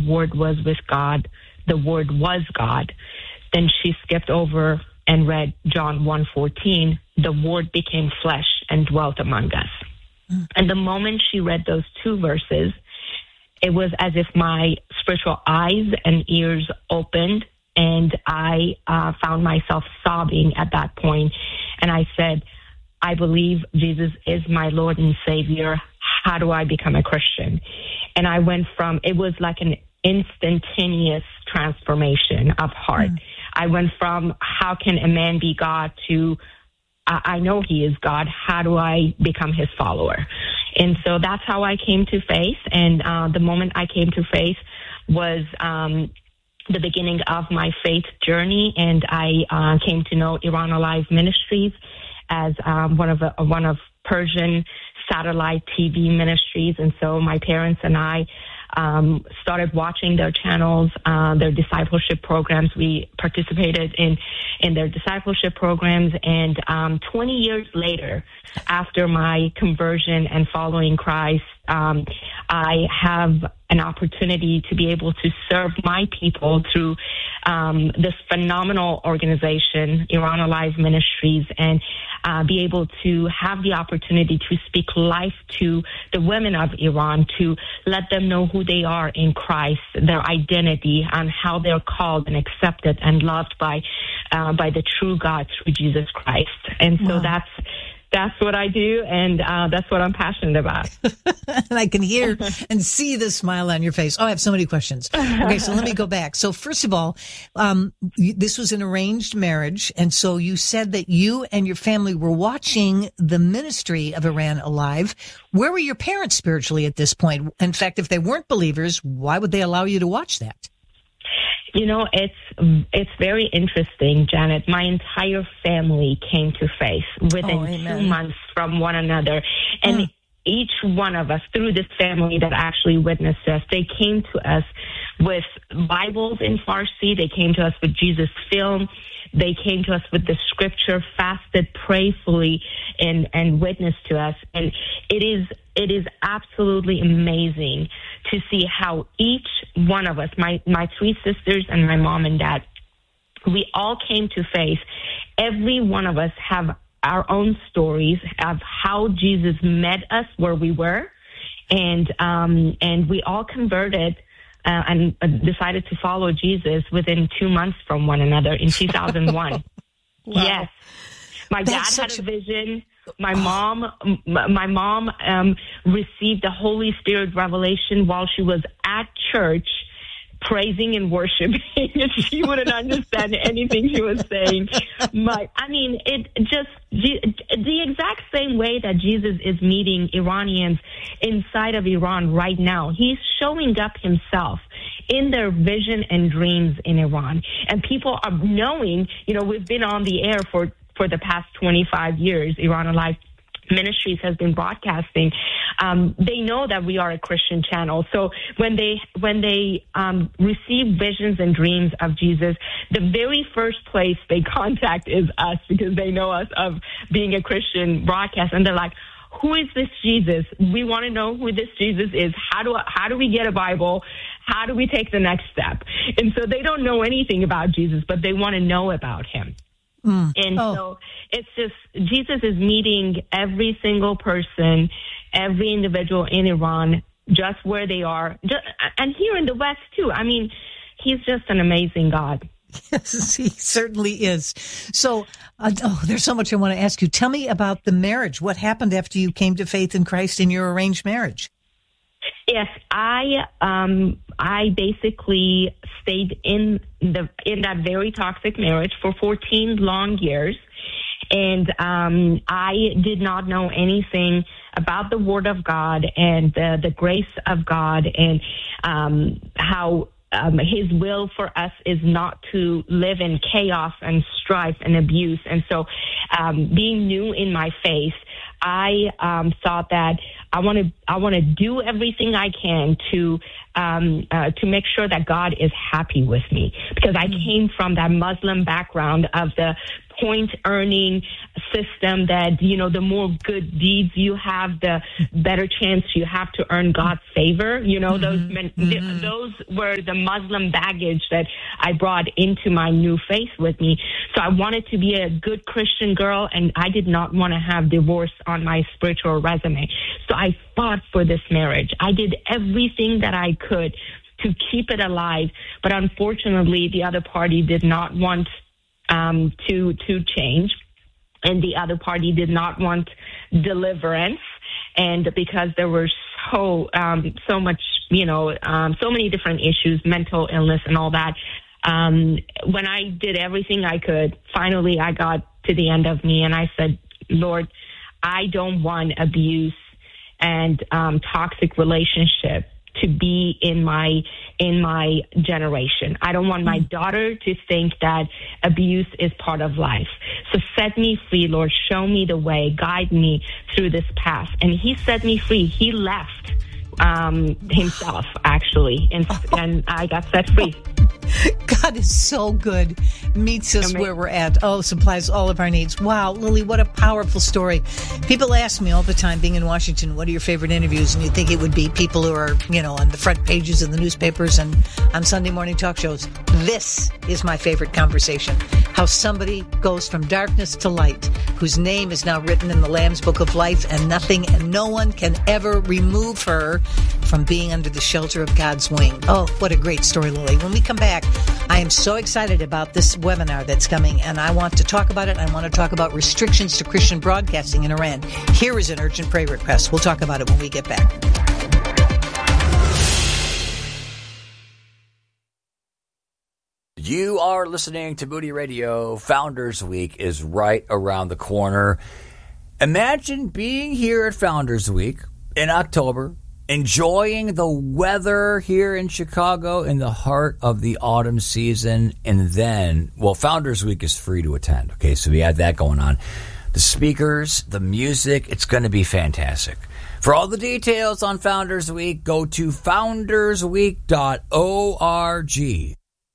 Word was with God. The Word was God. Then she skipped over and read John 1:14. The Word became flesh and dwelt among us. And the moment she read those two verses, it was as if my spiritual eyes and ears opened, and I found myself sobbing at that point. And I said, I believe Jesus is my Lord and Savior. How do I become a Christian? And I went from, it was like an instantaneous transformation of heart. I went from, how can a man be God, to, I know he is God. How do I become his follower? And so that's how I came to faith. And the moment I came to faith was the beginning of my faith journey. And I came to know Iran Alive Ministries as one of Persian satellite TV ministries. And so my parents and I started watching their channels, their discipleship programs. We participated in their discipleship programs. And 20 years later, after my conversion and following Christ, I have an opportunity to be able to serve my people through this phenomenal organization, Iran Alive Ministries, and be able to have the opportunity to speak life to the women of Iran, to let them know who they are in Christ, their identity, and how they're called and accepted and loved by the true God through Jesus Christ. And so that's what I do, and that's what I'm passionate about. And I can hear and see the smile on your face. Oh, I have so many questions. Okay, so let me go back. So first of all, this was an arranged marriage, and so you said that you and your family were watching the ministry of Iran Alive. Where were your parents spiritually at this point? In fact, if they weren't believers, why would they allow you to watch that? You know, it's very interesting, Janet. My entire family came to faith within 2 months from one another. And each one of us, through this family that actually witnessed us, they came to us with Bibles in Farsi. They came to us with Jesus film. They came to us with the scripture, fasted prayerfully, and witnessed to us. And it is absolutely amazing to see how each one of us, my three sisters and my mom and dad, we all came to faith. Every one of us have our own stories of how Jesus met us where we were, and we all converted and decided to follow Jesus within 2 months from one another in 2001. Wow. Yes. My dad had a vision. My mom received the Holy Spirit revelation while she was at church, praising and worshiping. She wouldn't understand anything she was saying. The exact same way that Jesus is meeting Iranians inside of Iran right now. He's showing up himself in their vision and dreams in Iran. And people are knowing, we've been on the air for the past 25 years. Iran Alive Ministries has been broadcasting. They know that we are a Christian channel. So when they receive visions and dreams of Jesus, the very first place they contact is us, because they know us of being a Christian broadcast. And they're like, who is this Jesus? We want to know who this Jesus is. How do we get a Bible? How do we take the next step? And so they don't know anything about Jesus, but they want to know about him. So it's just, Jesus is meeting every single person, every individual in Iran, just where they are. And here in the West, too. I mean, he's just an amazing God. Yes, he certainly is. So, there's so much I want to ask you. Tell me about the marriage. What happened after you came to faith in Christ in your arranged marriage? Yes, I basically stayed in that very toxic marriage for 14 long years, and I did not know anything about the Word of God and the grace of God, and how His will for us is not to live in chaos and strife and abuse. And so, being new in my faith, I thought that I want to do everything I can to make sure that God is happy with me, because I came from that Muslim background of the point earning system that, the more good deeds you have, the better chance you have to earn God's favor. Those were the Muslim baggage that I brought into my new faith with me. So I wanted to be a good Christian girl, and I did not want to have divorce on my spiritual resume. So I fought for this marriage. I did everything that I could to keep it alive, but unfortunately the other party did not want to change, and the other party did not want deliverance. And because there were so much, so many different issues, mental illness and all that, when I did everything I could, finally I got to the end of me, and I said, Lord, I don't want abuse and toxic relationship to be in my generation. I don't want my daughter to think that abuse is part of life. So set me free, Lord. Show me the way. Guide me through this path. And he set me free. He left himself, actually, and I got set free. God is so good. Meets us where we're at. Oh, supplies all of our needs. Wow, Lily, what a powerful story. People ask me all the time, being in Washington, what are your favorite interviews? And you think it would be people who are, on the front pages of the newspapers and on Sunday morning talk shows. This is my favorite conversation. How somebody goes from darkness to light, whose name is now written in the Lamb's Book of Life, and nothing and no one can ever remove her from being under the shelter of God's wing. Oh, what a great story, Lily. When we come back, I am so excited about this webinar that's coming, and I want to talk about it. I want to talk about restrictions to Christian broadcasting in Iran. Here is an urgent prayer request. We'll talk about it when we get back. You are listening to Moody Radio. Founders Week is right around the corner. Imagine being here at Founders Week in October, enjoying the weather here in Chicago in the heart of the autumn season. And then, Founders Week is free to attend. Okay, so we had that going on. The speakers, the music, it's going to be fantastic. For all the details on Founders Week, go to foundersweek.org.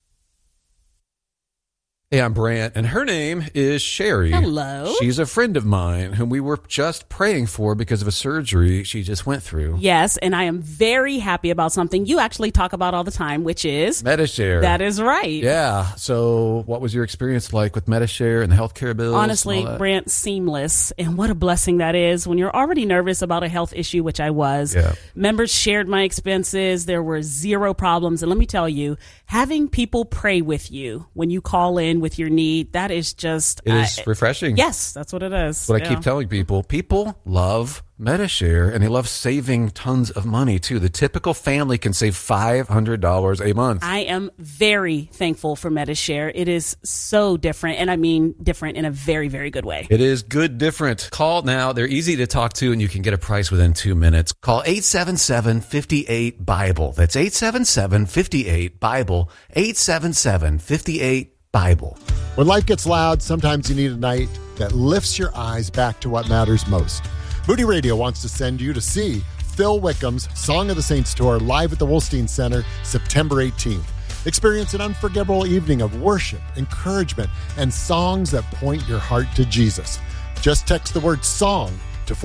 Hey, I'm Brant, and her name is Sherry. Hello. She's a friend of mine whom we were just praying for because of a surgery she just went through. Yes, and I am very happy about something you actually talk about all the time, which is Medi-Share. That is right. Yeah. So what was your experience like with Medi-Share and the healthcare bills? Honestly, Brant, seamless. And what a blessing that is when you're already nervous about a health issue, which I was. Yeah. Members shared my expenses. There were zero problems. And let me tell you, having people pray with you when you call in with your need, that is just... It is refreshing. Yes, that's what it is. That's what I keep telling people. People love Medi-Share, and they love saving tons of money, too. The typical family can save $500 a month. I am very thankful for Medi-Share. It is so different, and I mean different in a very, very good way. It is good different. Call now. They're easy to talk to, and you can get a price within 2 minutes. Call 877-58-BIBLE. That's 877-58-BIBLE. 877-58-BIBLE. When life gets loud, sometimes you need a night that lifts your eyes back to what matters most. Moody Radio wants to send you to see Phil Wickham's Song of the Saints Tour live at the Wolstein Center September 18th. Experience an unforgettable evening of worship, encouragement, and songs that point your heart to Jesus. Just text the word SONG to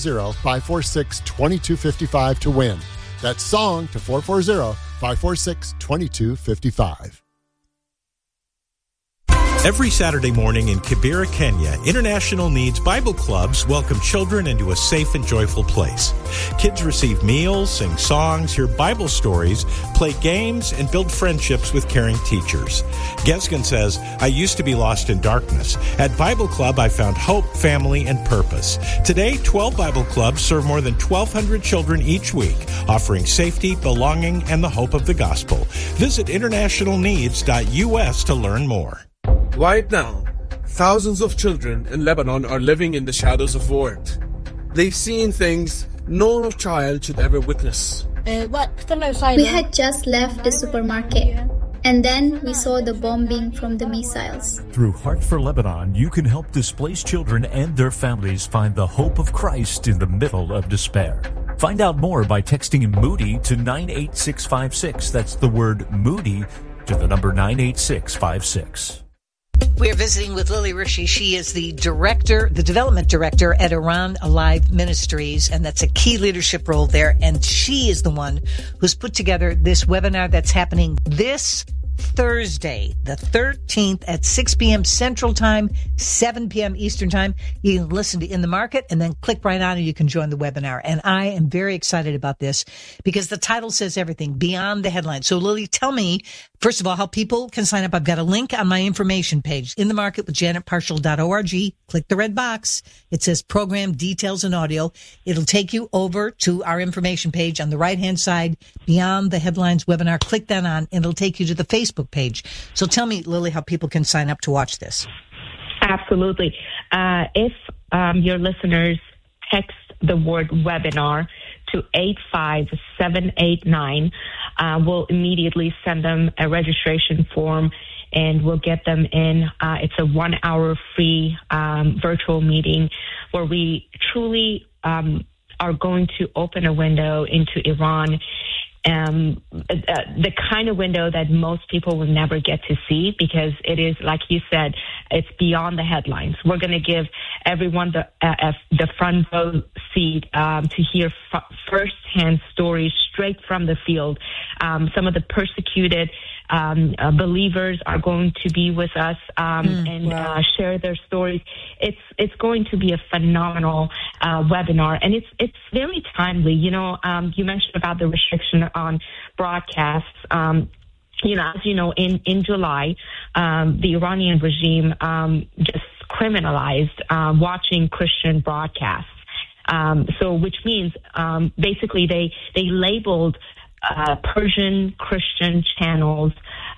440-546-2255 to win. That's SONG to 440-546-2255. Every Saturday morning in Kibera, Kenya, International Needs Bible Clubs welcome children into a safe and joyful place. Kids receive meals, sing songs, hear Bible stories, play games, and build friendships with caring teachers. Gesgen says, I used to be lost in darkness. At Bible Club, I found hope, family, and purpose. Today, 12 Bible Clubs serve more than 1,200 children each week, offering safety, belonging, and the hope of the gospel. Visit internationalneeds.us to learn more. Right now, thousands of children in Lebanon are living in the shadows of war. They've seen things no child should ever witness. We had just left the supermarket, and then we saw the bombing from the missiles. Through Heart for Lebanon, you can help displaced children and their families find the hope of Christ in the middle of despair. Find out more by texting Moody to 98656. That's the word Moody to the number 98656. We're visiting with Lily Rishi. She is the development director at Iran Alive Ministries, and that's a key leadership role there. And she is the one who's put together this webinar that's happening this Thursday, the 13th at 6 p.m. Central Time, 7 p.m. Eastern Time. You can listen to In the Market and then click right on and you can join the webinar. And I am very excited about this because the title says everything, Beyond the Headlines. So Lily, tell me, first of all, how people can sign up. I've got a link on my information page, In the Market with JanetParshall.org. Click the red box. It says Program Details and Audio. It'll take you over to our information page on the right-hand side, Beyond the Headlines webinar. Click that on and it'll take you to the Facebook page. So tell me, Lily, how people can sign up to watch this. Absolutely. If your listeners text the word webinar to 85789, we'll immediately send them a registration form and we'll get them in. It's a 1-hour free virtual meeting where we truly are going to open a window into Iran. The kind of window that most people will never get to see because it is, like you said, it's beyond the headlines. We're going to give everyone the front row seat to hear firsthand stories straight from the field. Some of the persecuted believers are going to be with us and share their stories. It's going to be a phenomenal webinar, and it's very timely. You know, you mentioned about the restriction on broadcasts. You know, as you know, in July, the Iranian regime just criminalized watching Christian broadcasts. So, which means basically they labeled Persian Christian channels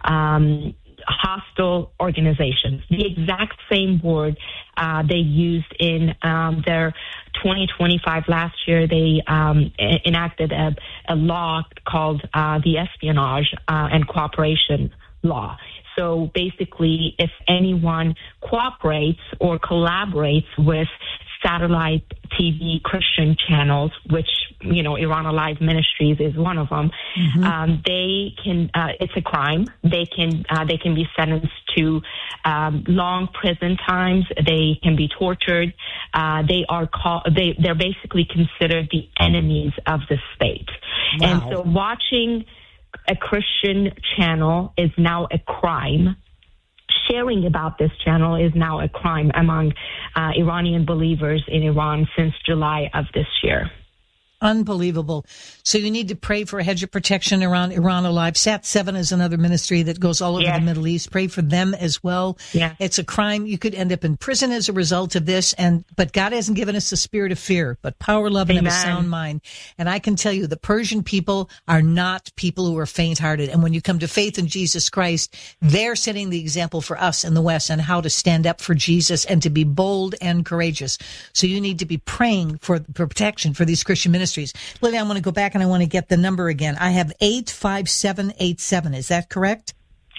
hostile organizations. The exact same word they used in their 2025 last year. They enacted a law called the Espionage and Cooperation Law. So basically, if anyone cooperates or collaborates with satellite TV Christian channels, which, you know, Iran Alive Ministries is one of them, they can, it's a crime. They can be sentenced to long prison times. They can be tortured. They're basically considered the enemies of the state. Wow. And so watching a Christian channel is now a crime. Sharing about this channel is now a crime among Iranian believers in Iran since July of this year. Unbelievable. So you need to pray for a hedge of protection around Iran Alive. Sat7 is another ministry that goes all over the Middle East. Pray for them as well. Yeah. It's a crime. You could end up in prison as a result of this. But God hasn't given us a spirit of fear, but power, love, and a sound mind. And I can tell you the Persian people are not people who are faint-hearted. And when you come to faith in Jesus Christ, they're setting the example for us in the West on how to stand up for Jesus and to be bold and courageous. So you need to be praying for protection for these Christian ministries. Lily, I want to go back and I want to get the number again. I have 85787. Is that correct?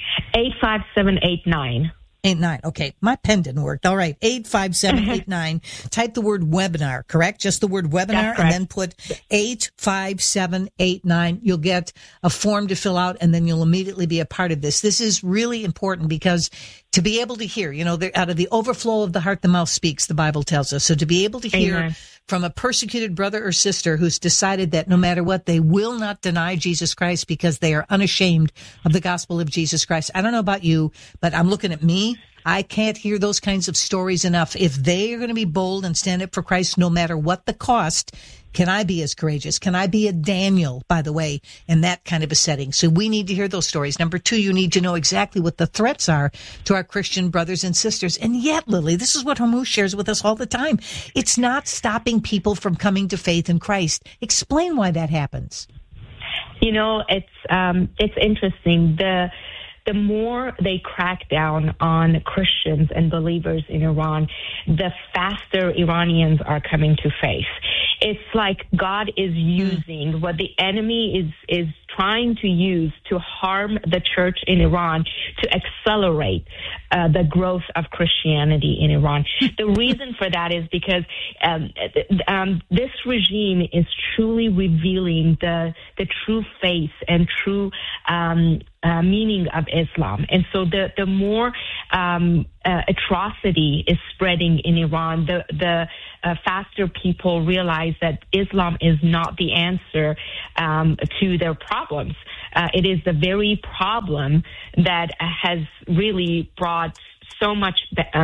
85789. 89. Okay. My pen didn't work. All right. 85789. Type the word webinar, correct? Just the word webinar and then put 85789. You'll get a form to fill out and then you'll immediately be a part of this. This is really important because to be able to hear, you know, out of the overflow of the heart, the mouth speaks, the Bible tells us. So to be able to hear from a persecuted brother or sister who's decided that no matter what, they will not deny Jesus Christ because they are unashamed of the gospel of Jesus Christ. I don't know about you, but I'm looking at me. I can't hear those kinds of stories enough. If they are going to be bold and stand up for Christ, no matter what the cost, can I be as courageous? Can I be a Daniel, by the way, in that kind of a setting? So we need to hear those stories. Number two, you need to know exactly what the threats are to our Christian brothers and sisters. And yet, Lily, this is what Hormuz shares with us all the time. It's not stopping people from coming to faith in Christ. Explain why that happens. You know, it's interesting. The more they crack down on Christians and believers in Iran, the faster Iranians are coming to faith. it's like God is using what the enemy is trying to use to harm the church in Iran to accelerate the growth of Christianity in Iran. The reason for that is because this regime is truly revealing the true face and true meaning of Islam. And so the more atrocity is spreading in Iran, the faster people realize that Islam is not the answer to their problems. It is the very problem that has really brought so much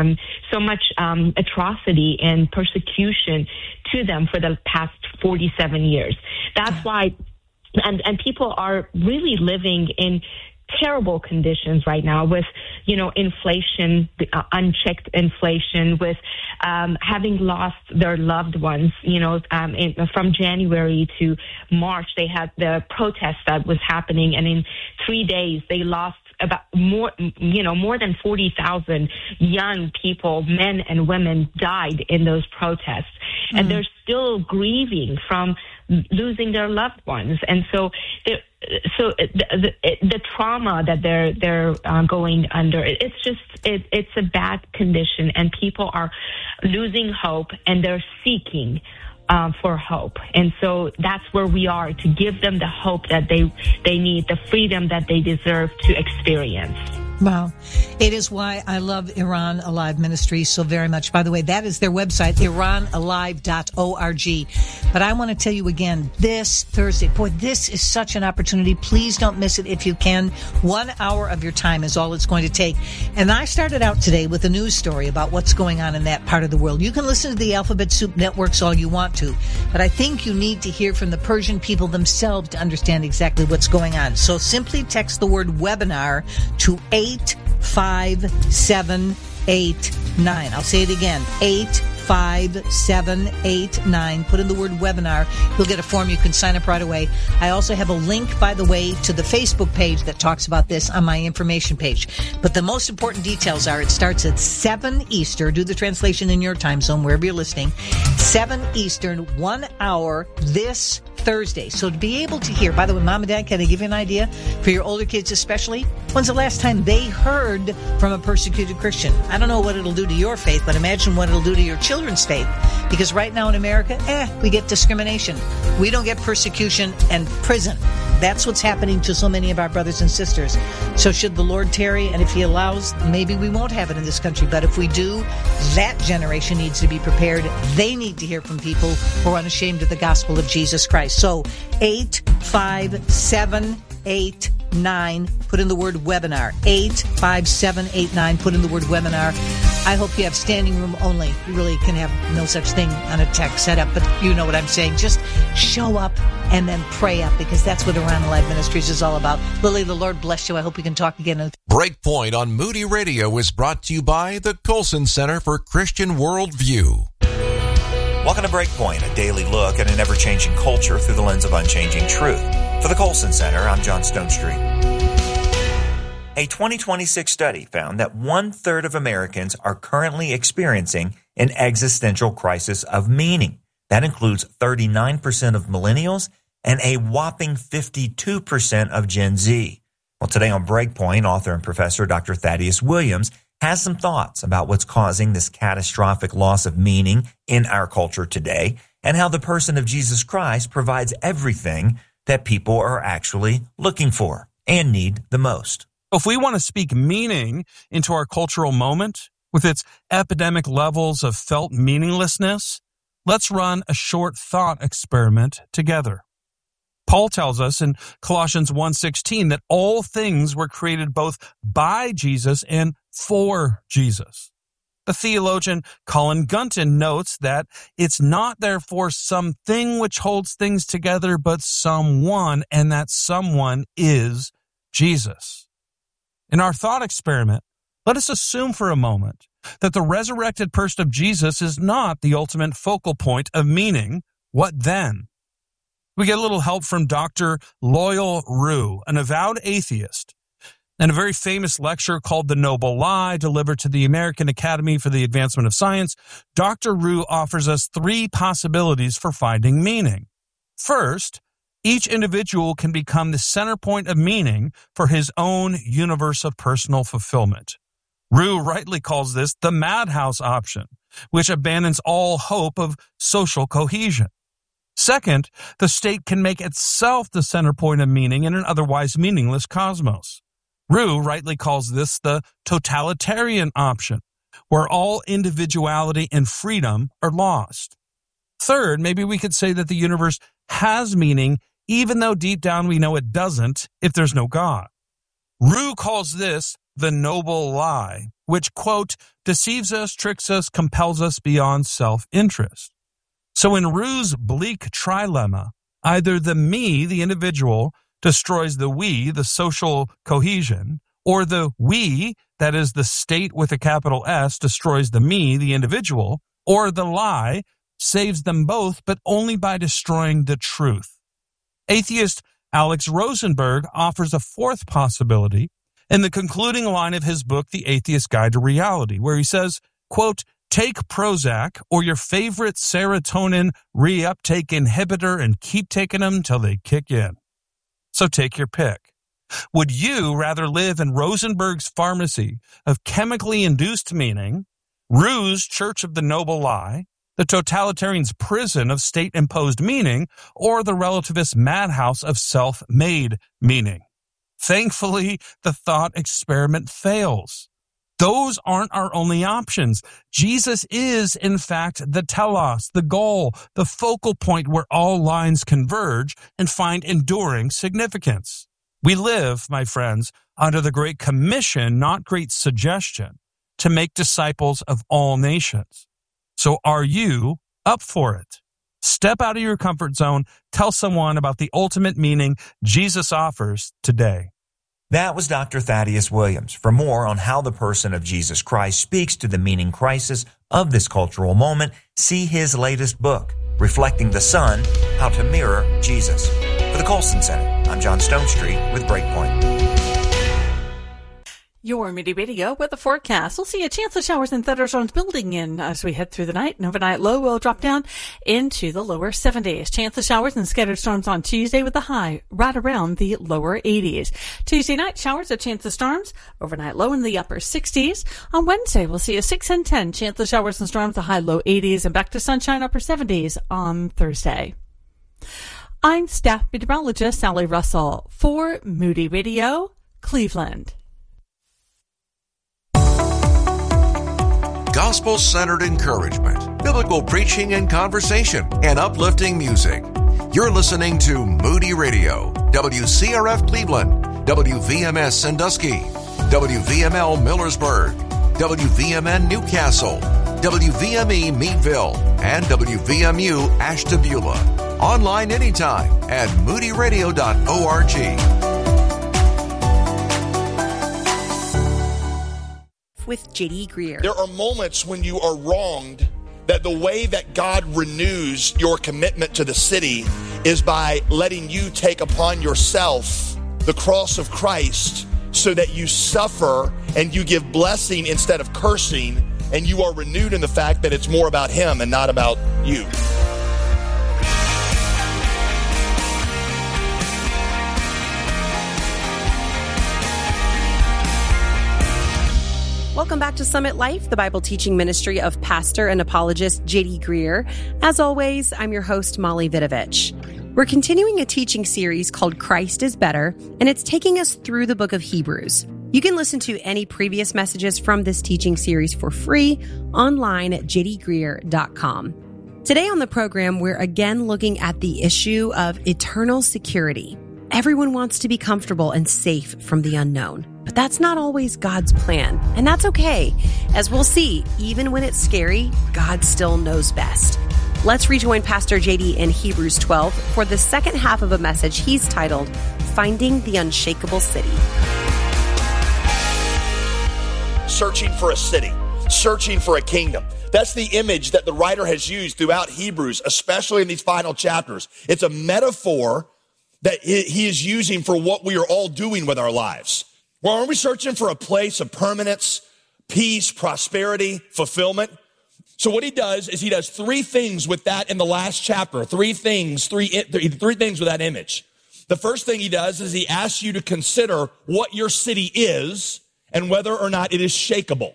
atrocity and persecution to them for the past 47 years. That's why, and people are really living in terrible conditions right now with, inflation, unchecked inflation, with having lost their loved ones. From January to March, they had the protest that was happening, and in 3 days they lost about more than 40,000 young people, men and women, died in those protests, and they're still grieving from losing their loved ones. And so the trauma that they're going under, it's a bad condition, and people are losing hope, and they're seeking for hope. And so that's where we are, to give them the hope that they need, the freedom that they deserve to experience. Wow. It is why I love Iran Alive Ministries so very much. By the way, that is their website, iranalive.org. But I want to tell you again, this Thursday, boy, this is such an opportunity. Please don't miss it if you can. 1 hour of your time is all it's going to take. And I started out today with a news story about what's going on in that part of the world. You can listen to the Alphabet Soup networks all you want to, but I think you need to hear from the Persian people themselves to understand exactly what's going on. So simply text the word webinar to 85789. I'll say it again, 85789. Put in the word webinar. You'll get a form. You can sign up right away. I also have a link, by the way, to the Facebook page that talks about this on my information page. But the most important details are, it starts at 7 Eastern. Do the translation in your time zone, wherever you're listening. 7 Eastern, 1 hour this Thursday. So to be able to hear, by the way, Mom and Dad, can I give you an idea? For your older kids especially, when's the last time they heard from a persecuted Christian? I don't know what it'll do to your faith, but imagine what it'll do to your children's faith. Because right now in America, we get discrimination. We don't get persecution and prison. That's what's happening to so many of our brothers and sisters. So should the Lord tarry, and if He allows, maybe we won't have it in this country. But if we do, that generation needs to be prepared. They need to hear from people who are unashamed of the gospel of Jesus Christ. So 85789. Put in the word webinar. 85789. Put in the word webinar. I hope you have standing room only. You really can have no such thing on a tech setup, but you know what I'm saying. Just show up and then pray up, because that's what Iran Alive Ministries is all about. Lily, the Lord bless you. I hope we can talk again. Breakpoint on Moody Radio is brought to you by the Colson Center for Christian Worldview. Welcome to Breakpoint, a daily look at an ever-changing culture through the lens of unchanging truth. For the Colson Center, I'm John Stonestreet. A 2026 study found that 1/3 of Americans are currently experiencing an existential crisis of meaning. That includes 39% of millennials and a whopping 52% of Gen Z. Well, today on Breakpoint, author and professor Dr. Thaddeus Williams has some thoughts about what's causing this catastrophic loss of meaning in our culture today, and how the person of Jesus Christ provides everything that people are actually looking for and need the most. If we want to speak meaning into our cultural moment, with its epidemic levels of felt meaninglessness, let's run a short thought experiment together. Paul tells us in Colossians 1:16 that all things were created both by Jesus and for Jesus. The theologian Colin Gunton notes that it's not therefore something which holds things together, but someone, and that someone is Jesus. In our thought experiment, let us assume for a moment that the resurrected person of Jesus is not the ultimate focal point of meaning. What then? We get a little help from Dr. Loyal Rue, an avowed atheist. In a very famous lecture called The Noble Lie, delivered to the American Academy for the Advancement of Science, Dr. Rue offers us 3 possibilities for finding meaning. First, each individual can become the center point of meaning for his own universe of personal fulfillment. Rue rightly calls this the madhouse option, which abandons all hope of social cohesion. Second, the state can make itself the center point of meaning in an otherwise meaningless cosmos. Rue rightly calls this the totalitarian option, where all individuality and freedom are lost. Third, maybe we could say that the universe has meaning, even though deep down we know it doesn't if there's no God. Rue calls this the noble lie, which, quote, deceives us, tricks us, compels us beyond self-interest. So in Rue's bleak trilemma, either the me, the individual, destroys the we, the social cohesion, or the we, that is the state with a capital S, destroys the me, the individual, or the lie saves them both, but only by destroying the truth. Atheist Alex Rosenberg offers a 4th possibility in the concluding line of his book, The Atheist Guide to Reality, where he says, quote, take Prozac or your favorite serotonin reuptake inhibitor and keep taking them till they kick in. So take your pick. Would you rather live in Rosenberg's pharmacy of chemically induced meaning, Rue's Church of the Noble Lie, the totalitarian's prison of state-imposed meaning, or the relativist madhouse of self-made meaning? Thankfully, the thought experiment fails. Those aren't our only options. Jesus is, in fact, the telos, the goal, the focal point where all lines converge and find enduring significance. We live, my friends, under the Great Commission, not Great Suggestion, to make disciples of all nations. So are you up for it? Step out of your comfort zone. Tell someone about the ultimate meaning Jesus offers today. That was Dr. Thaddeus Williams. For more on how the person of Jesus Christ speaks to the meaning crisis of this cultural moment, see his latest book, Reflecting the Sun, How to Mirror Jesus. For the Colson Center, I'm John Stonestreet with Breakpoint. Your Moody Radio weather forecast. We'll see a chance of showers and thunderstorms building in as we head through the night. An overnight low will drop down into the lower 70s. Chance of showers and scattered storms on Tuesday with a high right around the lower 80s. Tuesday night, showers, a chance of storms. Overnight low in the upper 60s. On Wednesday, we'll see a 6 and 10 chance of showers and storms, a high low 80s, and back to sunshine upper 70s on Thursday. I'm staff meteorologist Sally Russell for Moody Radio, Cleveland. Gospel-centered encouragement, biblical preaching and conversation, and uplifting music. You're listening to Moody Radio, WCRF Cleveland, WVMS Sandusky, WVML Millersburg, WVMN Newcastle, WVME Meadville, and WVMU Ashtabula. Online anytime at moodyradio.org. With J.D. Greer. There are moments when you are wronged that the way that God renews your commitment to the city is by letting you take upon yourself the cross of Christ so that you suffer and you give blessing instead of cursing, and you are renewed in the fact that it's more about Him and not about you. Welcome back to Summit Life, the Bible teaching ministry of pastor and apologist J.D. Greer. As always, I'm your host, Molly Vidovich. We're continuing a teaching series called Christ is Better, and it's taking us through the book of Hebrews. You can listen to any previous messages from this teaching series for free online at jdgreer.com. Today on the program, we're again looking at the issue of eternal security. Everyone wants to be comfortable and safe from the unknown, but that's not always God's plan, and that's okay. As we'll see, even when it's scary, God still knows best. Let's rejoin Pastor JD in Hebrews 12 for the second half of a message he's titled, Finding the Unshakable City. Searching for a city, searching for a kingdom. That's the image that the writer has used throughout Hebrews, especially in these final chapters. It's a metaphor that he is using for what we are all doing with our lives. Well, aren't we searching for a place of permanence, peace, prosperity, fulfillment? So what he does is he does three things with that in the last chapter. Three things with that image. The first thing he does is he asks you to consider what your city is and whether or not it is shakeable.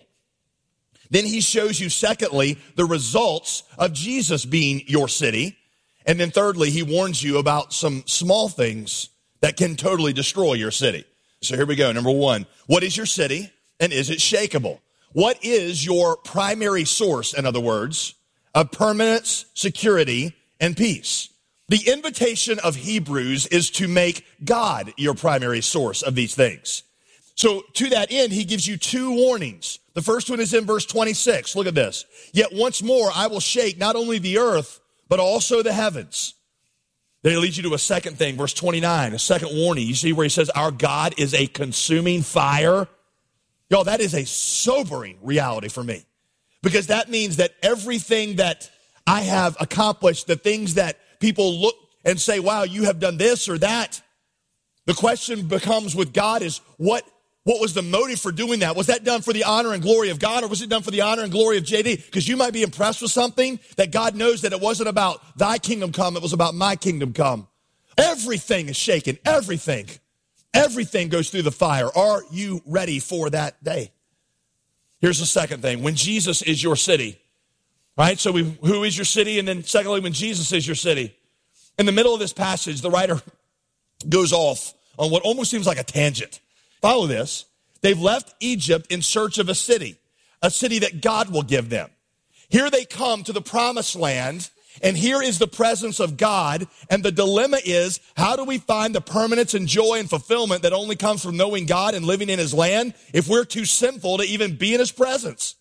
Then he shows you, secondly, the results of Jesus being your city. And then thirdly, he warns you about some small things that can totally destroy your city. So here we go. Number one, what is your city and is it shakeable? What is your primary source, in other words, of permanence, security, and peace? The invitation of Hebrews is to make God your primary source of these things. So to that end, he gives you two warnings. The first one is in verse 26. Look at this. Yet once more I will shake not only the earth, but also the heavens. Then it leads you to a second thing, verse 29, a second warning. You see where he says, our God is a consuming fire. Y'all, that is a sobering reality for me. Because that means that everything that I have accomplished, the things that people look and say, wow, you have done this or that. The question becomes with God is, what was the motive for doing that? Was that done for the honor and glory of God, or was it done for the honor and glory of JD? Because you might be impressed with something that God knows that it wasn't about thy kingdom come, it was about my kingdom come. Everything is shaken, everything. Everything goes through the fire. Are you ready for that day? Here's the second thing. When Jesus is your city, right? So who is your city? And then secondly, when Jesus is your city. In the middle of this passage, the writer goes off on what almost seems like a tangent. Follow this. They've left Egypt in search of a city that God will give them. Here they come to the promised land, and here is the presence of God, and the dilemma is, how do we find the permanence and joy and fulfillment that only comes from knowing God and living in his land if we're too sinful to even be in his presence?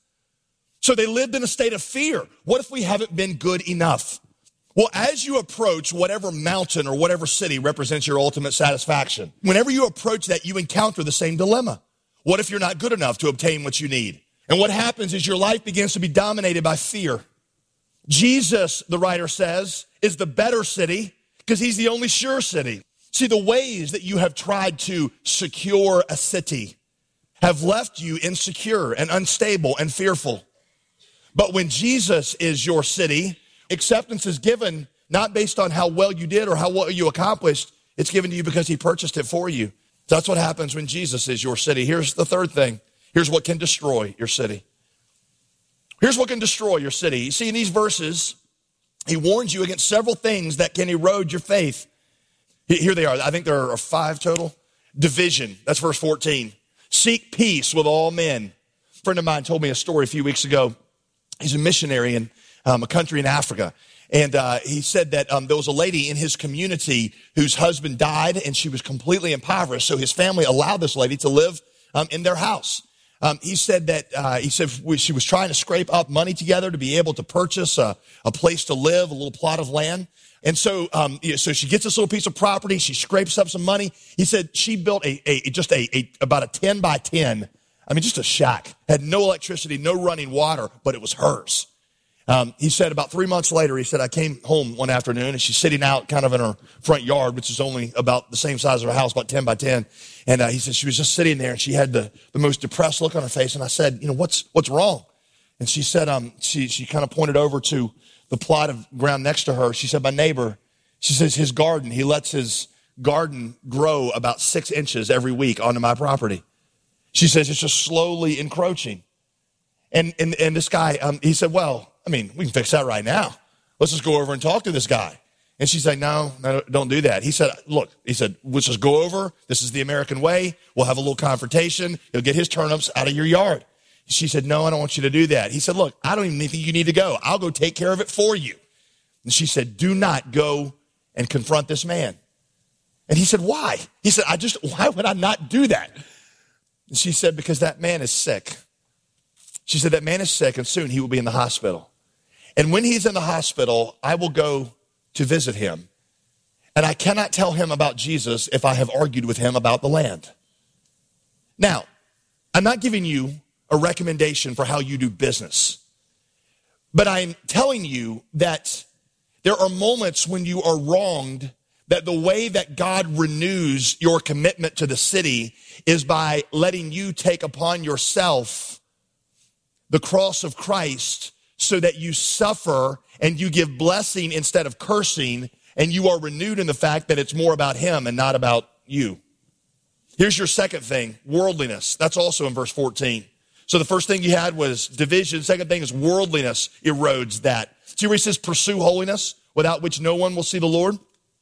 So they lived in a state of fear. What if we haven't been good enough? Well, as you approach whatever mountain or whatever city represents your ultimate satisfaction, whenever you approach that, you encounter the same dilemma. What if you're not good enough to obtain what you need? And what happens is your life begins to be dominated by fear. Jesus, the writer says, is the better city because he's the only sure city. See, the ways that you have tried to secure a city have left you insecure and unstable and fearful. But when Jesus is your city, acceptance is given not based on how well you did or how well you accomplished. It's given to you because he purchased it for you. That's what happens when Jesus is your city. Here's the third thing. Here's what can destroy your city. Here's what can destroy your city. You see, in these verses, he warns you against several things that can erode your faith. Here they are. I think there are 5 total. Division. That's verse 14. Seek peace with all men. A friend of mine told me a story a few weeks ago. He's a missionary in a country in Africa. And he said that there was a lady in his community whose husband died and she was completely impoverished. So his family allowed this lady to live in their house. He said she was trying to scrape up money together to be able to purchase a place to live, a little plot of land. And so she gets this little piece of property. She scrapes up some money. He said she built about a 10 by 10. I mean, just a shack. Had no electricity, no running water, but it was hers. He said about 3 months later, he said, I came home one afternoon and she's sitting out kind of in her front yard, which is only about the same size of her house, about 10 by 10. And he said she was just sitting there and she had the most depressed look on her face. And I said, what's wrong? And she said, she kind of pointed over to the plot of ground next to her. She said, my neighbor, she says his garden, he lets his garden grow about 6 inches every week onto my property. She says it's just slowly encroaching. And this guy, he said, well, I mean, we can fix that right now. Let's just go over and talk to this guy. And she's like, no, don't do that. He said, let's just go over. This is the American way. We'll have a little confrontation. He'll get his turnips out of your yard. She said, no, I don't want you to do that. He said, look, I don't even think you need to go. I'll go take care of it for you. And she said, do not go and confront this man. And he said, why? He said, why would I not do that? And she said, because that man is sick. She said, that man is sick and soon he will be in the hospital. And when he's in the hospital, I will go to visit him. And I cannot tell him about Jesus if I have argued with him about the land. Now, I'm not giving you a recommendation for how you do business. But I'm telling you that there are moments when you are wronged that the way that God renews your commitment to the city is by letting you take upon yourself the cross of Christ so that you suffer and you give blessing instead of cursing, and you are renewed in the fact that it's more about him and not about you. Here's your second thing, worldliness. That's also in verse 14. So the first thing you had was division. Second thing is worldliness erodes that. See where he says pursue holiness, without which no one will see the Lord?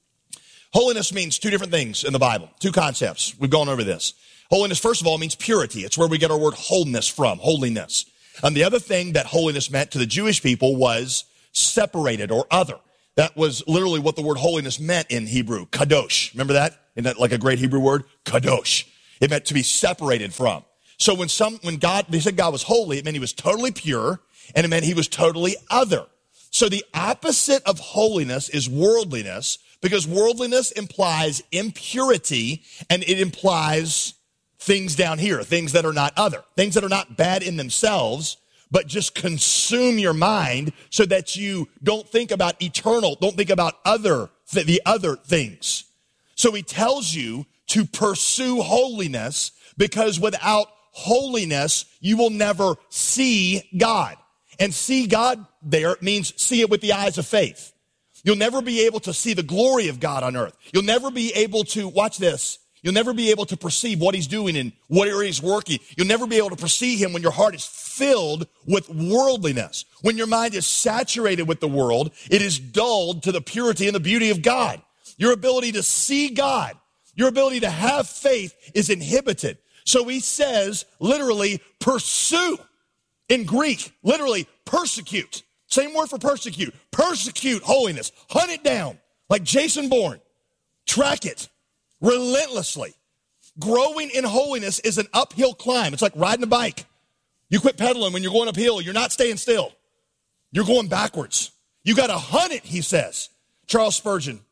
Holiness means two different things in the Bible, two concepts. We've gone over this. Holiness, first of all, means purity. It's where we get our word wholeness from, holiness. And the other thing that holiness meant to the Jewish people was separated or other. That was literally what the word holiness meant in Hebrew, kadosh. Remember that? Isn't that like a great Hebrew word? Kadosh. It meant to be separated from. So when they said God was holy, it meant he was totally pure, and it meant he was totally other. So the opposite of holiness is worldliness, because worldliness implies impurity, and it implies things down here, things that are not other, things that are not bad in themselves, but just consume your mind so that you don't think about eternal, don't think about the other things. So he tells you to pursue holiness, because without holiness, you will never see God. And see God there means see it with the eyes of faith. You'll never be able to see the glory of God on earth. You'll never be able to, watch this, you'll never be able to perceive what he's doing and what area he's working. You'll never be able to perceive him when your heart is filled with worldliness. When your mind is saturated with the world, it is dulled to the purity and the beauty of God. Your ability to see God, your ability to have faith is inhibited. So he says, literally, pursue. In Greek, literally, persecute. Same word for persecute. Persecute holiness. Hunt it down like Jason Bourne. Track it relentlessly. Growing in holiness is an uphill climb. It's like riding a bike. You quit pedaling when you're going uphill. You're not staying still. You're going backwards. You got to hunt it, he says. Charles Spurgeon.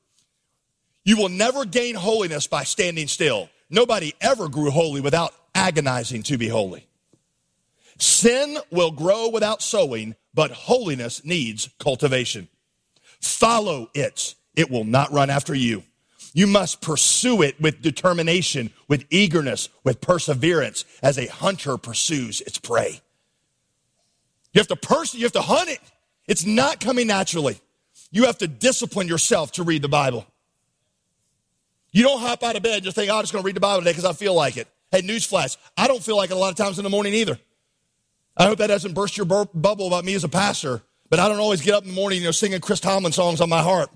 You will never gain holiness by standing still. Nobody ever grew holy without agonizing to be holy. Sin will grow without sowing, but holiness needs cultivation. Follow it. It will not run after you. You must pursue it with determination, with eagerness, with perseverance, as a hunter pursues its prey. You have to hunt it. It's not coming naturally. You have to discipline yourself to read the Bible. You don't hop out of bed and just think, I'm just going to read the Bible today because I feel like it. Hey, newsflash, I don't feel like it a lot of times in the morning either. I hope that doesn't burst your bubble about me as a pastor, but I don't always get up in the morning, singing Chris Tomlin songs on my heart.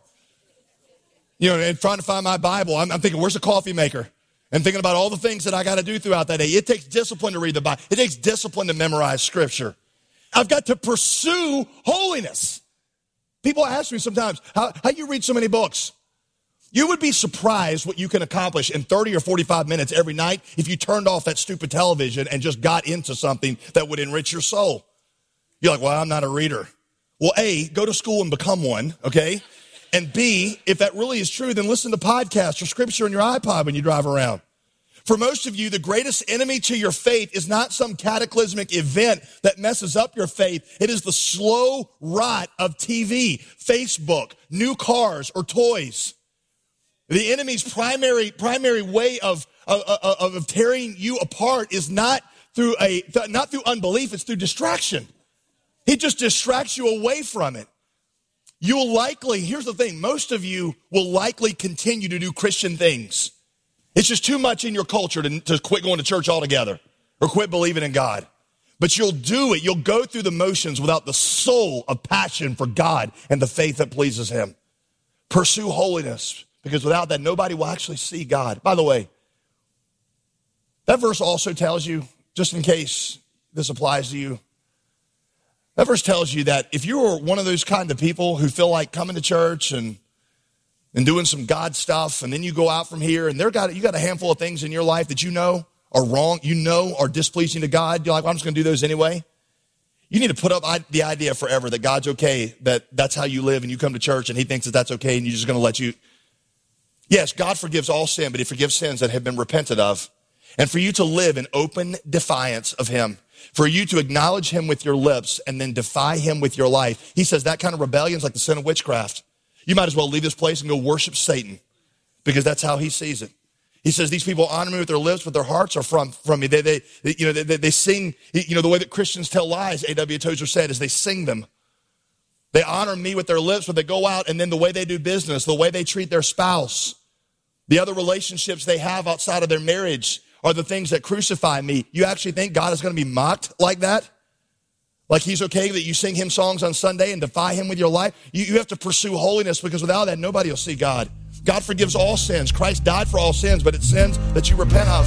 And trying to find my Bible. I'm thinking, where's the coffee maker? And thinking about all the things that I got to do throughout that day. It takes discipline to read the Bible. It takes discipline to memorize Scripture. I've got to pursue holiness. People ask me sometimes, how you read so many books? You would be surprised what you can accomplish in 30 or 45 minutes every night if you turned off that stupid television and just got into something that would enrich your soul. You're like, well, I'm not a reader. Well, A, go to school and become one, okay? And B, if that really is true, then listen to podcasts or scripture on your iPod when you drive around. For most of you, the greatest enemy to your faith is not some cataclysmic event that messes up your faith. It is the slow rot of TV, Facebook, new cars, or toys. The enemy's primary way of tearing you apart is not through unbelief, it's through distraction. He just distracts you away from it. You will likely, here's the thing, most of you will likely continue to do Christian things. It's just too much in your culture to quit going to church altogether or quit believing in God. But you'll do it. You'll go through the motions without the soul of passion for God and the faith that pleases him. Pursue holiness, because without that, nobody will actually see God. By the way, that verse also tells you, just in case this applies to you, that verse tells you that if you're one of those kind of people who feel like coming to church and doing some God stuff, and then you go out from here and you got a handful of things in your life that you know are wrong, are displeasing to God, you're like, well, I'm just going to do those anyway. You need to put up the idea forever that God's okay, that's how you live, and you come to church and he thinks that that's okay, and you're just going to let you. Yes, God forgives all sin, but he forgives sins that have been repented of. And for you to live in open defiance of him, for you to acknowledge him with your lips and then defy him with your life. He says that kind of rebellion is like the sin of witchcraft. You might as well leave this place and go worship Satan. because that's how he sees it. He says, these people honor me with their lips, but their hearts are from me. They sing, the way that Christians tell lies, A.W. Tozer said, is they sing them. They honor me with their lips, but they go out and then the way they do business, the way they treat their spouse, the other relationships they have outside of their marriage are the things that crucify me. You actually think God is going to be mocked like that? Like he's okay that you sing him songs on Sunday and defy him with your life? You have to pursue holiness, because without that, nobody will see God. God forgives all sins. Christ died for all sins, but it's sins that you repent of.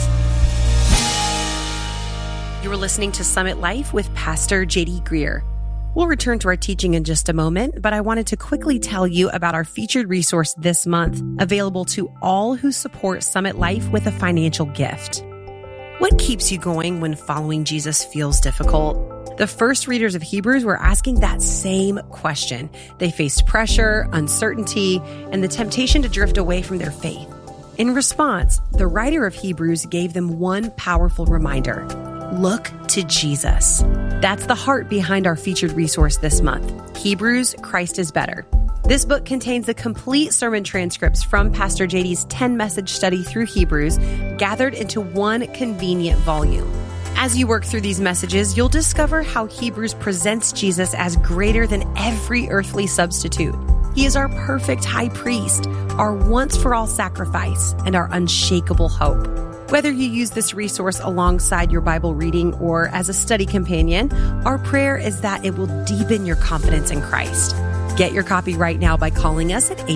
You were listening to Summit Life with Pastor J.D. Greear. We'll return to our teaching in just a moment, but I wanted to quickly tell you about our featured resource this month, available to all who support Summit Life with a financial gift. What keeps you going when following Jesus feels difficult? The first readers of Hebrews were asking that same question. They faced pressure, uncertainty, and the temptation to drift away from their faith. In response, the writer of Hebrews gave them one powerful reminder: look to Jesus. That's the heart behind our featured resource this month, Hebrews, Christ is Better. This book contains the complete sermon transcripts from Pastor JD's 10-message study through Hebrews, gathered into one convenient volume. As you work through these messages, you'll discover how Hebrews presents Jesus as greater than every earthly substitute. He is our perfect high priest, our once-for-all sacrifice, and our unshakable hope. Whether you use this resource alongside your Bible reading or as a study companion, our prayer is that it will deepen your confidence in Christ. Get your copy right now by calling us at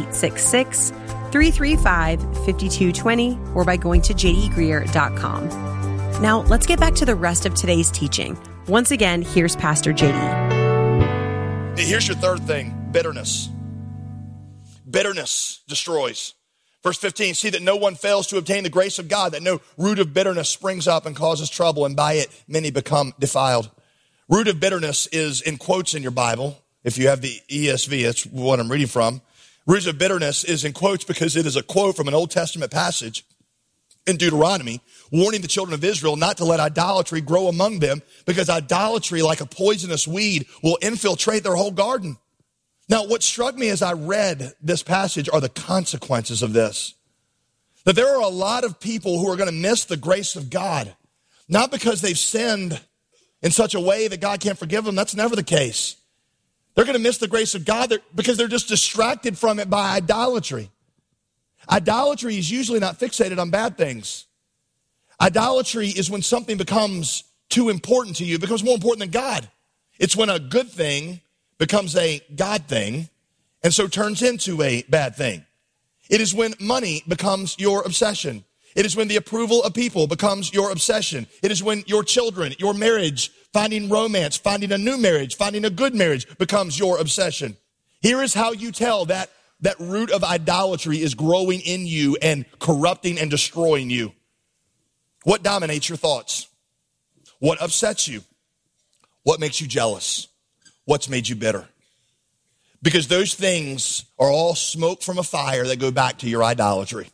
866-335-5220 or by going to jdgreear.com. Now, let's get back to the rest of today's teaching. Once again, here's Pastor JD. Here's your third thing, bitterness. Bitterness destroys. Verse 15, see that no one fails to obtain the grace of God, that no root of bitterness springs up and causes trouble, and by it many become defiled. Root of bitterness is in quotes in your Bible. If you have the ESV, that's what I'm reading from. Root of bitterness is in quotes because it is a quote from an Old Testament passage in Deuteronomy, warning the children of Israel not to let idolatry grow among them, because idolatry, like a poisonous weed, will infiltrate their whole garden. Now, what struck me as I read this passage are the consequences of this. That there are a lot of people who are going to miss the grace of God, not because they've sinned in such a way that God can't forgive them. That's never the case. They're going to miss the grace of God because they're just distracted from it by idolatry. Idolatry is usually not fixated on bad things. Idolatry is when something becomes too important to you, it becomes more important than God. It's when a good thing becomes a God thing and so turns into a bad thing. It is when money becomes your obsession. It is when the approval of people becomes your obsession. It is when your children, your marriage, finding romance, finding a new marriage, finding a good marriage becomes your obsession. Here is how you tell that root of idolatry is growing in you and corrupting and destroying you. What dominates your thoughts? What upsets you? What makes you jealous? What's made you bitter? Because those things are all smoke from a fire that go back to your idolatry.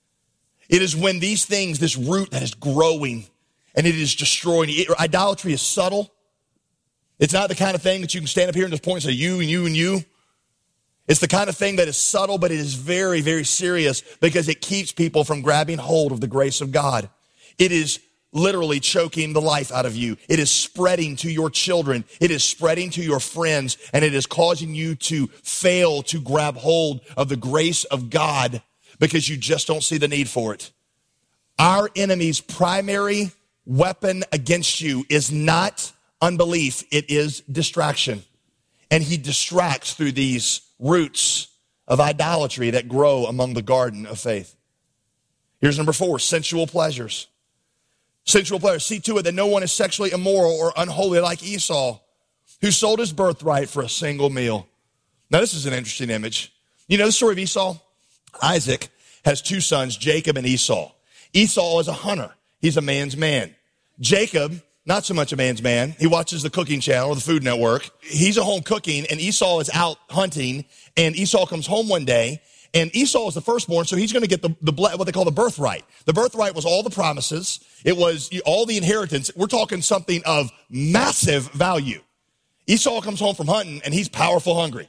It is when these things, this root that is growing and it is destroying. Idolatry is subtle. It's not the kind of thing that you can stand up here and just point and say you and you and you. It's the kind of thing that is subtle, but it is very, very serious because it keeps people from grabbing hold of the grace of God. It is literally choking the life out of you. It is spreading to your children. It is spreading to your friends, and it is causing you to fail to grab hold of the grace of God because you just don't see the need for it. Our enemy's primary weapon against you is not unbelief. It is distraction. And he distracts through these roots of idolatry that grow among the garden of faith. Here's number 4, sensual pleasures. Sensual pleasures. See to it that no one is sexually immoral or unholy like Esau, who sold his birthright for a single meal. Now, this is an interesting image. You know the story of Esau? Isaac has 2 sons, Jacob and Esau. Esau is a hunter. He's a man's man. Jacob, not so much a man's man. He watches the cooking channel or the Food Network. He's at home cooking, and Esau is out hunting, and Esau comes home one day, and Esau is the firstborn, so he's going to get what they call the birthright. The birthright was all the promises. It was all the inheritance. We're talking something of massive value. Esau comes home from hunting, and he's powerful hungry.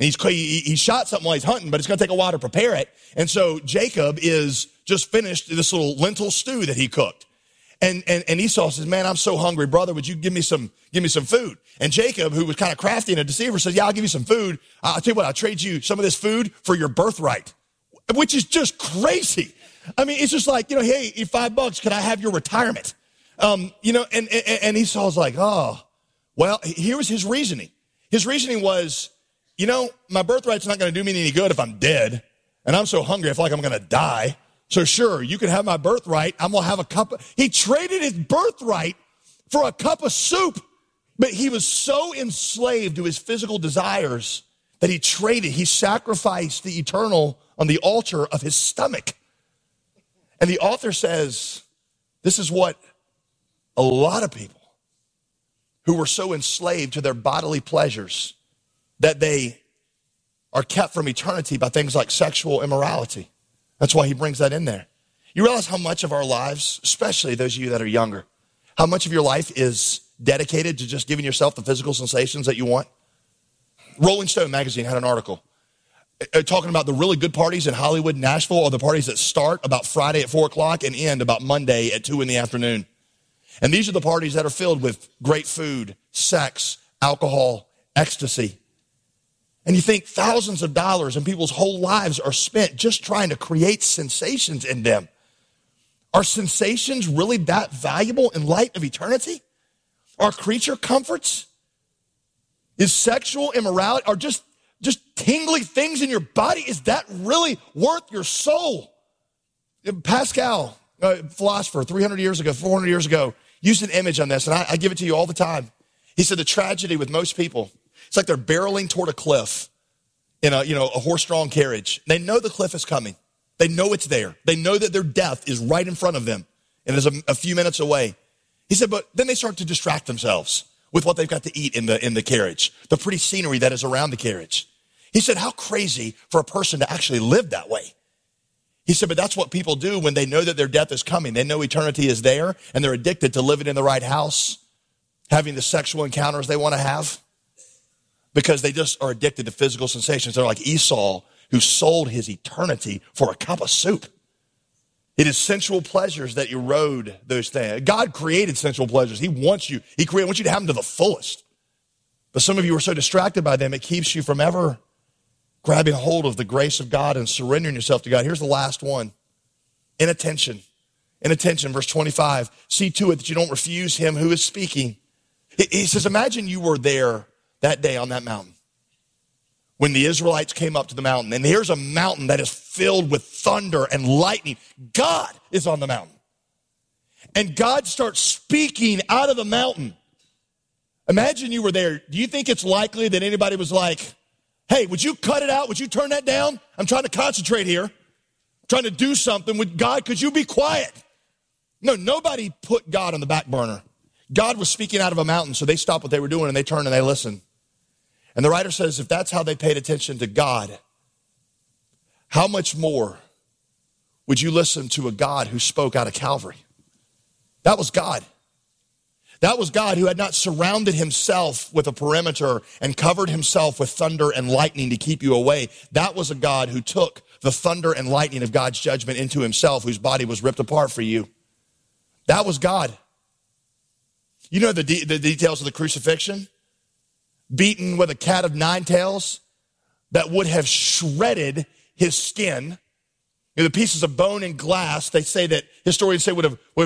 And he shot something while he's hunting, but it's going to take a while to prepare it. And so Jacob is just finished this little lentil stew that he cooked. And Esau says, man, I'm so hungry, brother. Would you give me some food? And Jacob, who was kind of crafty and a deceiver, says, yeah, I'll give you some food. I'll tell you what, I'll trade you some of this food for your birthright, which is just crazy. I mean, it's just like, hey, $5, can I have your retirement? And Esau's like, oh, well, here was his reasoning. His reasoning was, my birthright's not going to do me any good if I'm dead. And I'm so hungry, I feel like I'm going to die. So sure, you can have my birthright. I'm going to have a cup he traded his birthright for a cup of soup. But he was so enslaved to his physical desires that he sacrificed the eternal on the altar of his stomach. And the author says, this is what a lot of people who were so enslaved to their bodily pleasures that they are kept from eternity by things like sexual immorality. That's why he brings that in there. You realize how much of our lives, especially those of you that are younger, how much of your life is dedicated to just giving yourself the physical sensations that you want? Rolling Stone magazine had an article talking about the really good parties in Hollywood and Nashville are the parties that start about Friday at 4 o'clock and end about Monday at 2 in the afternoon. And these are the parties that are filled with great food, sex, alcohol, ecstasy. And you think thousands of dollars and people's whole lives are spent just trying to create sensations in them. Are sensations really that valuable in light of eternity? Are creature comforts? Is sexual immorality, or just tingly things in your body, is that really worth your soul? Pascal, philosopher, 300 years ago, 400 years ago, used an image on this, and I give it to you all the time. He said the tragedy with most people, it's like they're barreling toward a cliff in a horse-drawn carriage. They know the cliff is coming. They know it's there. They know that their death is right in front of them and is a few minutes away. He said, but then they start to distract themselves with what they've got to eat in the carriage, the pretty scenery that is around the carriage. He said, how crazy for a person to actually live that way. He said, but that's what people do when they know that their death is coming. They know eternity is there, and they're addicted to living in the right house, having the sexual encounters they want to have, because they just are addicted to physical sensations. They're like Esau, who sold his eternity for a cup of soup. It is sensual pleasures that erode those things. God created sensual pleasures. He wants you to have them to the fullest. But some of you are so distracted by them, it keeps you from ever grabbing hold of the grace of God and surrendering yourself to God. Here's the last one. Inattention. Inattention, verse 25. See to it that you don't refuse him who is speaking. He says, imagine you were there that day on that mountain when the Israelites came up to the mountain. And here's a mountain that is filled with thunder and lightning. God is on the mountain. And God starts speaking out of the mountain. Imagine you were there. Do you think it's likely that anybody was like, hey, would you cut it out? Would you turn that down? I'm trying to concentrate here. I'm trying to do something with God. Could you be quiet? No, nobody put God on the back burner. God was speaking out of a mountain, so they stopped what they were doing and they turned and they listened. And the writer says, if that's how they paid attention to God, how much more would you listen to a God who spoke out of Calvary? That was God. That was God who had not surrounded himself with a perimeter and covered himself with thunder and lightning to keep you away. That was a God who took the thunder and lightning of God's judgment into himself, whose body was ripped apart for you. That was God. You know the details of the crucifixion? Beaten with a cat of nine tails that would have shredded his skin. You know, the pieces of bone and glass, they say that historians say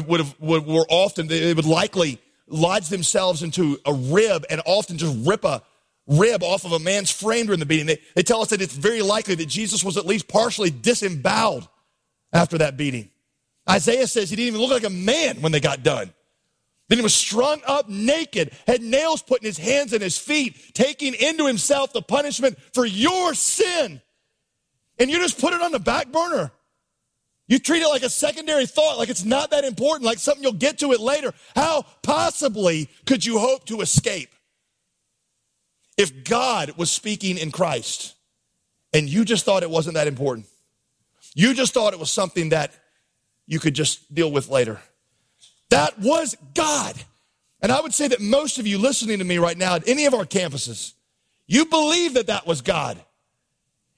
they would likely lodge themselves into a rib and often just rip a rib off of a man's frame during the beating. They tell us that it's very likely that Jesus was at least partially disemboweled after that beating. Isaiah says he didn't even look like a man when they got done. Then he was strung up naked, had nails put in his hands and his feet, taking into himself the punishment for your sin. And you just put it on the back burner. You treat it like a secondary thought, like it's not that important, like something you'll get to it later. How possibly could you hope to escape if God was speaking in Christ and you just thought it wasn't that important? You just thought it was something that you could just deal with later. That was God. And I would say that most of you listening to me right now at any of our campuses, you believe that that was God.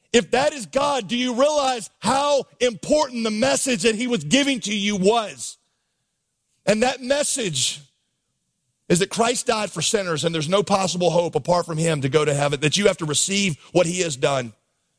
If that is God, do you realize how important the message that he was giving to you was? And that message is that Christ died for sinners and there's no possible hope apart from him to go to heaven, that you have to receive what he has done.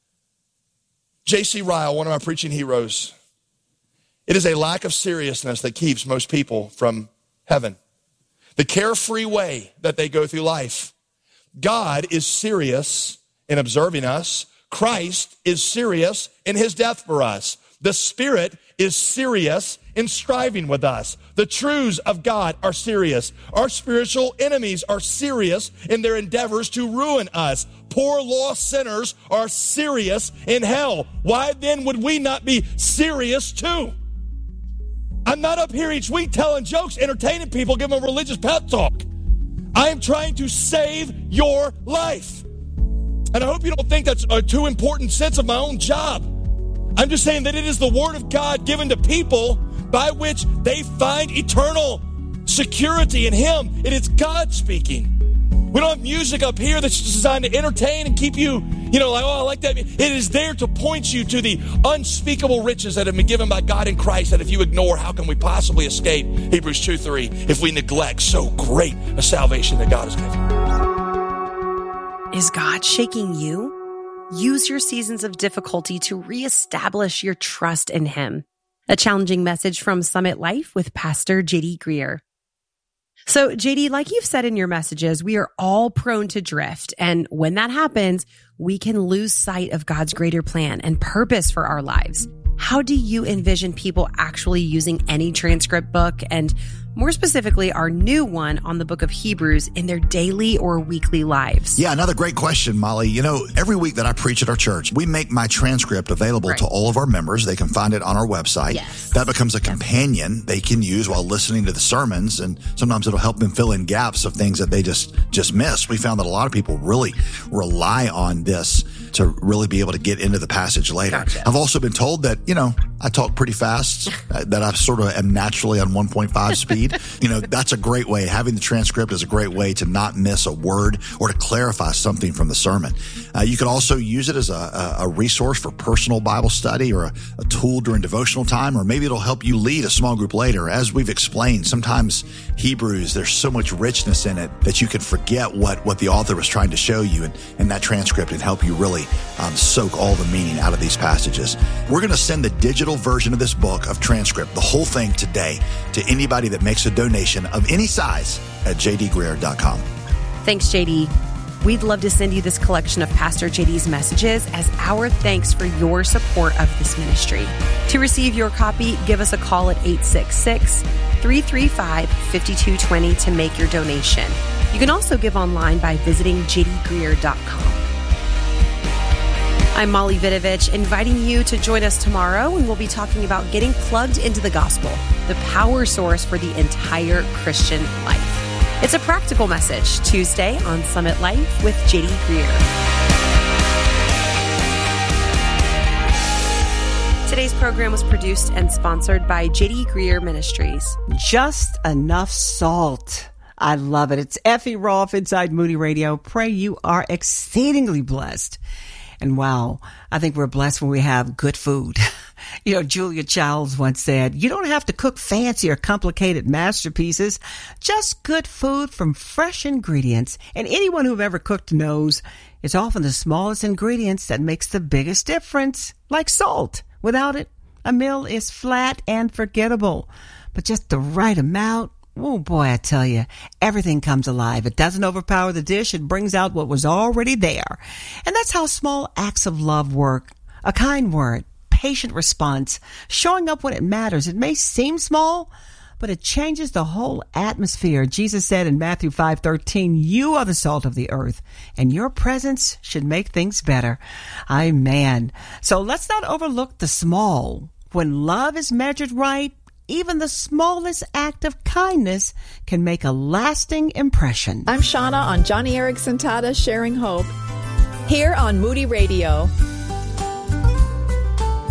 J.C. Ryle, one of my preaching heroes, it is a lack of seriousness that keeps most people from heaven. The carefree way that they go through life. God is serious in observing us. Christ is serious in his death for us. The Spirit is serious in striving with us. The truths of God are serious. Our spiritual enemies are serious in their endeavors to ruin us. Poor lost sinners are serious in hell. Why then would we not be serious too? I'm not up here each week telling jokes, entertaining people, giving them a religious pep talk. I am trying to save your life. And I hope you don't think that's a too important sense of my own job. I'm just saying that it is the word of God given to people by which they find eternal security in him. It is God speaking. We don't have music up here that's designed to entertain and keep you, like, oh, I like that. It is there to point you to the unspeakable riches that have been given by God in Christ that if you ignore, how can we possibly escape? Hebrews 2:3, if we neglect so great a salvation that God has given. Is God shaking you? Use your seasons of difficulty to reestablish your trust in him. A challenging message from Summit Life with Pastor J.D. Greer. So, J.D., like you've said in your messages, we are all prone to drift. And when that happens, we can lose sight of God's greater plan and purpose for our lives. How do you envision people actually using any transcript book, and more specifically, our new one on the book of Hebrews, in their daily or weekly lives? Yeah, another great question, Molly. Every week that I preach at our church, we make my transcript available to all of our members. They can find it on our website. Yes. That becomes a companion they can use while listening to the sermons, and sometimes it'll help them fill in gaps of things that they just missed. We found that a lot of people really rely on this to really be able to get into the passage later. Gotcha. I've also been told that, I talk pretty fast, that I sort of am naturally on 1.5 speed. That's a great way. Having the transcript is a great way to not miss a word or to clarify something from the sermon. You can also use it as a resource for personal Bible study or a tool during devotional time, or maybe it'll help you lead a small group later. As we've explained, sometimes Hebrews, there's so much richness in it that you can forget what the author was trying to show you, and that transcript can help you really soak all the meaning out of these passages. We're going to send the digital version of this book of transcript, the whole thing today, to anybody that makes a donation of any size at jdgreer.com. Thanks, JD. We'd love to send you this collection of Pastor JD's messages as our thanks for your support of this ministry. To receive your copy, give us a call at 866-335-5220 to make your donation. You can also give online by visiting jdgreer.com. I'm Molly Vidovich, inviting you to join us tomorrow, and we'll be talking about getting plugged into the gospel, the power source for the entire Christian life. It's a practical message, Tuesday on Summit Life with J.D. Greer. Today's program was produced and sponsored by J.D. Greer Ministries. Just enough salt. I love it. It's Effie Rolfe inside Moody Radio. Pray you are exceedingly blessed. And wow, I think we're blessed when we have good food. Julia Childs once said, you don't have to cook fancy or complicated masterpieces, just good food from fresh ingredients. And anyone who've ever cooked knows it's often the smallest ingredients that makes the biggest difference, like salt. Without it, a meal is flat and forgettable. But just the right amount, oh boy, I tell you, everything comes alive. It doesn't overpower the dish. It brings out what was already there. And that's how small acts of love work. A kind word, patient response, showing up when it matters. It may seem small, but it changes the whole atmosphere. Jesus said in Matthew 5:13, you are the salt of the earth, and your presence should make things better. Amen. So let's not overlook the small. When love is measured right, even the smallest act of kindness can make a lasting impression. I'm Shauna on Johnny Erickson Tata Sharing Hope, here on Moody Radio.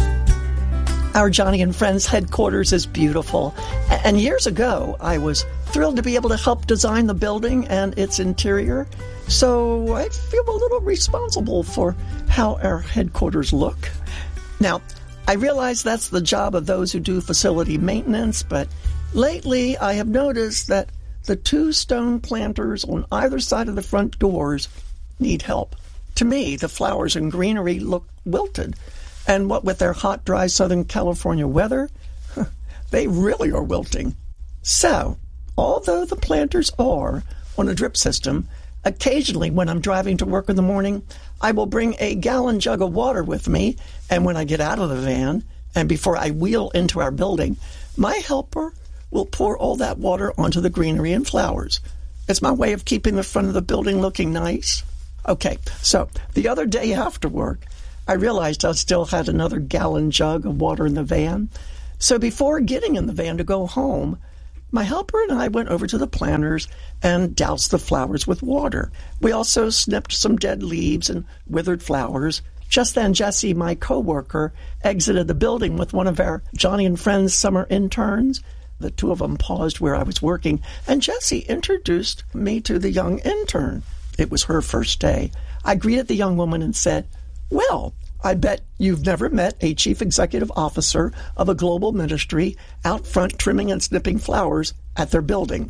Our Johnny and Friends headquarters is beautiful. And years ago, I was thrilled to be able to help design the building and its interior, so I feel a little responsible for how our headquarters look. Now, I realize that's the job of those who do facility maintenance, but lately I have noticed that the 2 stone planters on either side of the front doors need help. To me, the flowers and greenery look wilted, and what with their hot, dry Southern California weather, they really are wilting. So, although the planters are on a drip system, occasionally when I'm driving to work in the morning, I will bring a gallon jug of water with me, and when I get out of the van, and before I wheel into our building, my helper will pour all that water onto the greenery and flowers. It's my way of keeping the front of the building looking nice. Okay, so the other day after work, I realized I still had another gallon jug of water in the van. So before getting in the van to go home, my helper and I went over to the planters and doused the flowers with water. We also snipped some dead leaves and withered flowers. Just then, Jesse, my coworker, exited the building with one of our Johnny and Friends summer interns. The 2 of them paused where I was working, and Jesse introduced me to the young intern. It was her first day. I greeted the young woman and said, "Well, I bet you've never met a chief executive officer of a global ministry out front trimming and snipping flowers at their building."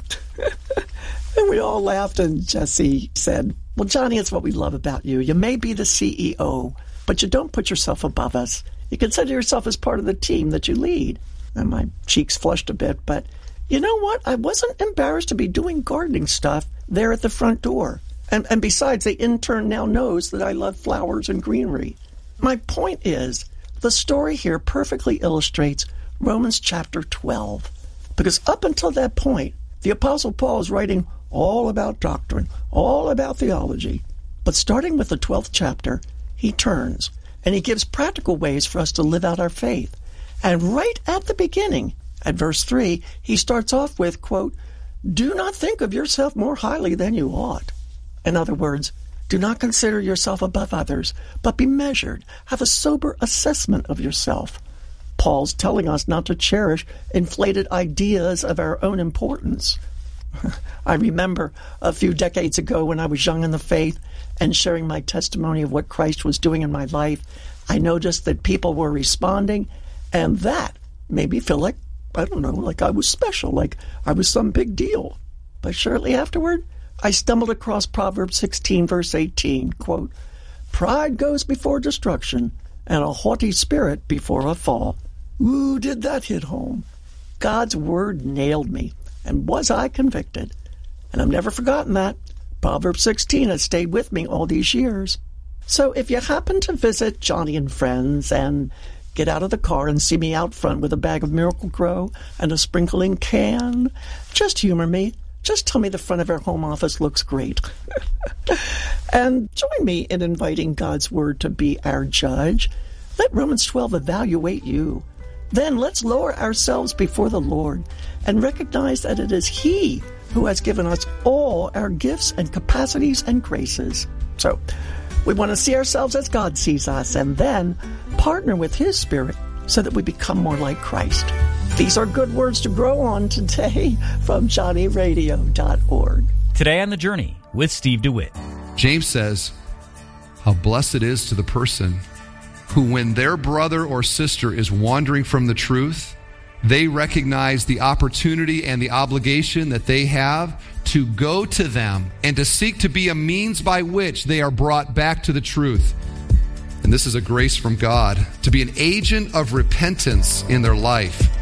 And we all laughed, and Jesse said, "Well, Johnny, it's what we love about you. You may be the CEO, but you don't put yourself above us. You consider yourself as part of the team that you lead." And my cheeks flushed a bit, but you know what? I wasn't embarrassed to be doing gardening stuff there at the front door. And besides, the intern now knows that I love flowers and greenery. My point is, the story here perfectly illustrates Romans chapter 12. Because up until that point, the Apostle Paul is writing all about doctrine, all about theology. But starting with the 12th chapter, he turns, and he gives practical ways for us to live out our faith. And right at the beginning, at verse 3, he starts off with, quote, "Do not think of yourself more highly than you ought." In other words, do not consider yourself above others, but be measured. Have a sober assessment of yourself. Paul's telling us not to cherish inflated ideas of our own importance. I remember a few decades ago when I was young in the faith and sharing my testimony of what Christ was doing in my life, I noticed that people were responding, and that made me feel like, I don't know, like I was special, like I was some big deal. But shortly afterward, I stumbled across Proverbs 16, verse 18, quote, "Pride goes before destruction, and a haughty spirit before a fall." Ooh, did that hit home. God's word nailed me, and was I convicted. And I've never forgotten that. Proverbs 16 has stayed with me all these years. So if you happen to visit Johnny and Friends and get out of the car and see me out front with a bag of Miracle-Gro and a sprinkling can, just humor me. Just tell me the front of our home office looks great. And join me in inviting God's Word to be our judge. Let Romans 12 evaluate you. Then let's lower ourselves before the Lord and recognize that it is He who has given us all our gifts and capacities and graces. So we want to see ourselves as God sees us and then partner with His Spirit so that we become more like Christ. These are good words to grow on today from JohnnyRadio.org. Today on The Journey with Steve DeWitt. James says, how blessed it is to the person who, when their brother or sister is wandering from the truth, they recognize the opportunity and the obligation that they have to go to them and to seek to be a means by which they are brought back to the truth. And this is a grace from God, to be an agent of repentance in their life.